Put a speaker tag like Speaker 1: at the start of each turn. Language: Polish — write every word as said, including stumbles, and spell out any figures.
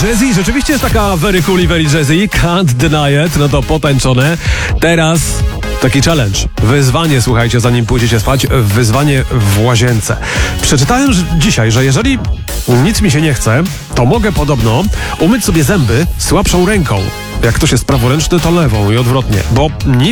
Speaker 1: Jazzy rzeczywiście jest taka very cool i very jazzy. Can't deny it. No to potęczone. Teraz taki challenge. Wyzwanie, słuchajcie, zanim pójdziecie spać. Wyzwanie w łazience. Przeczytałem że dzisiaj, że jeżeli nic mi się nie chce, to mogę podobno umyć sobie zęby słabszą ręką. Jak ktoś jest praworęczny, to lewą i odwrotnie. Bo niby